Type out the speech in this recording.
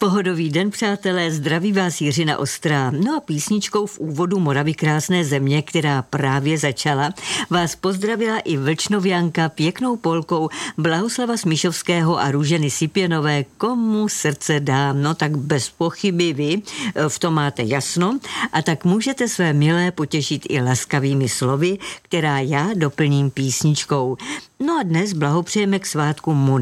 Pohodový den, přátelé, zdraví vás Jiřina Ostrá. No a písničkou v úvodu Moravy krásné země, která právě začala, vás pozdravila i Vlčnovianka pěknou polkou Blahoslava Smíšovského a Růženy Sipěnové. Komu srdce dám, no tak bez pochyby vy, v tom máte jasno, a tak můžete své milé potěšit i laskavými slovy, která já doplním písničkou. No a dnes blahopřejeme k svátku